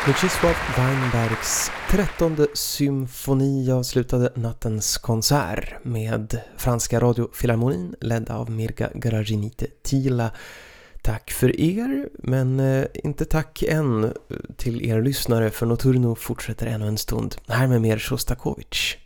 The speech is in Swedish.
Mścisław Weinbergs 13:e symfoni avslutade nattens konsert med franska radiofilharmonin ledd av Mirga Gražinytė-Tyla. Tack för er, men inte tack än till er lyssnare, för Nocturno fortsätter ännu en stund. Här med mer Shostakovich.